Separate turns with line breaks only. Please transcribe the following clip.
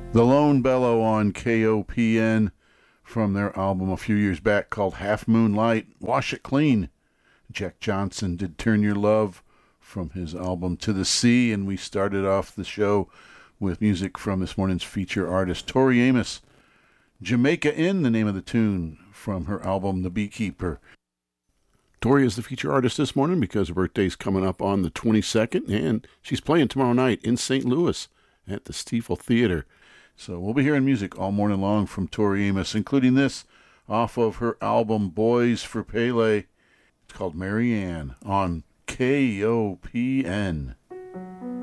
The Lone Bellow on KOPN from their album a few years back called Half Moon Light, Wash It Clean. Jack Johnson did Turn Your Love from his album To the Sea, and we started off the show with music from this morning's feature artist, Tori Amos. Jamaica Inn, the name of the tune from her album The Beekeeper. Tori is the feature artist this morning because her birthday's coming up on the 22nd, and she's playing tomorrow night in St. Louis at the Stiefel Theater. So we'll be hearing music all morning long from Tori Amos, including this off of her album Boys for Pele. It's called Marianne on KOPN.